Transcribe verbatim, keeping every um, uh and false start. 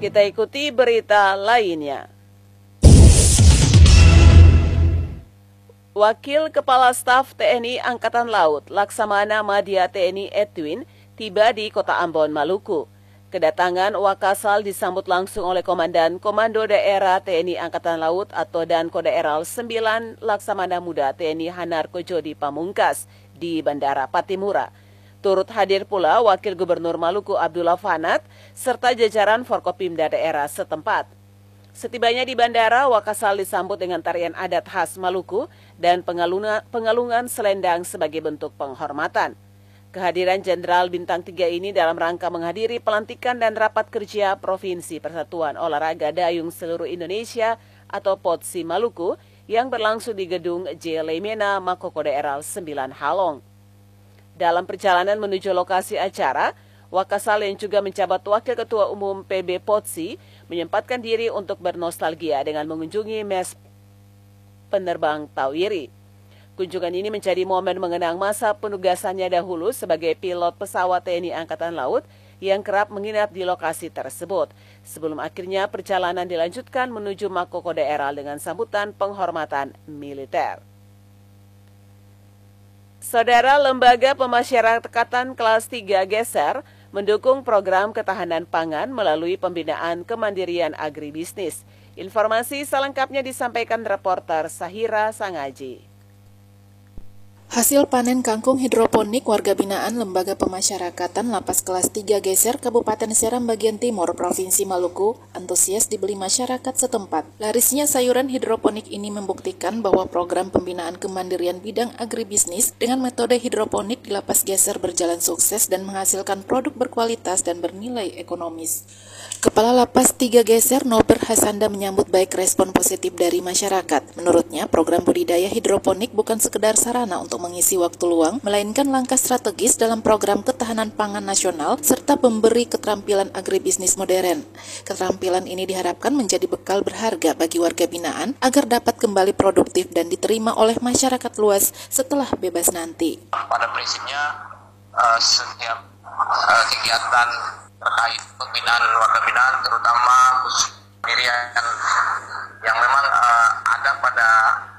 Kita ikuti berita lainnya. Wakil Kepala Staf T N I Angkatan Laut Laksamana Madya T N I Edwin tiba di Kota Ambon, Maluku. Kedatangan Wakasal disambut langsung oleh Komandan Komando Daerah T N I Angkatan Laut atau Dan Kodaeral sembilan Laksamana Muda T N I Hanarko Jodi Pamungkas di Bandara Patimura. Turut hadir pula Wakil Gubernur Maluku Abdullah Fanat serta jajaran Forkopimda daerah setempat. Setibanya di bandara, Wakasal disambut dengan tarian adat khas Maluku dan pengalungan, pengalungan selendang sebagai bentuk penghormatan. Kehadiran Jenderal Bintang tiga ini dalam rangka menghadiri pelantikan dan rapat kerja Provinsi Persatuan Olahraga Dayung Seluruh Indonesia atau P O D S I Maluku yang berlangsung di Gedung J. Leimena Mako Kodaeral sembilan Halong. Dalam perjalanan menuju lokasi acara, Wakasal yang juga menjabat Wakil Ketua Umum P B P O D S I menyempatkan diri untuk bernostalgia dengan mengunjungi mes penerbang Tauiri. Kunjungan ini menjadi momen mengenang masa penugasannya dahulu sebagai pilot pesawat T N I Angkatan Laut yang kerap menginap di lokasi tersebut. Sebelum akhirnya perjalanan dilanjutkan menuju Mako Kodaeral dengan sambutan penghormatan militer. Saudara, Lembaga Pemasyarakatan Kelas tiga Geser mendukung program ketahanan pangan melalui pembinaan kemandirian agribisnis. Informasi selengkapnya disampaikan reporter Sahira Sangaji. Hasil panen kangkung hidroponik warga binaan Lembaga Pemasyarakatan Lapas Kelas tiga Geser Kabupaten Seram bagian Timur Provinsi Maluku antusias dibeli masyarakat setempat. Larisnya sayuran hidroponik ini membuktikan bahwa program pembinaan kemandirian bidang agribisnis dengan metode hidroponik di Lapas Geser berjalan sukses dan menghasilkan produk berkualitas dan bernilai ekonomis. Kepala Lapas tiga Geser Nober Hasanda menyambut baik respon positif dari masyarakat. Menurutnya, program budidaya hidroponik bukan sekedar sarana untuk mengisi waktu luang, melainkan langkah strategis dalam program ketahanan pangan nasional serta memberi keterampilan agribisnis modern. Keterampilan ini diharapkan menjadi bekal berharga bagi warga binaan agar dapat kembali produktif dan diterima oleh masyarakat luas setelah bebas nanti. Pada prinsipnya, uh, setiap uh, kegiatan terkait pembinaan warga binaan, terutama khusus pendirian yang memang uh, ada pada